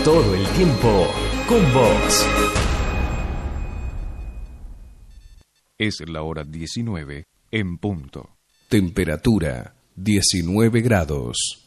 todo el tiempo con vos. Es la hora 19 en punto. Temperatura 19 grados.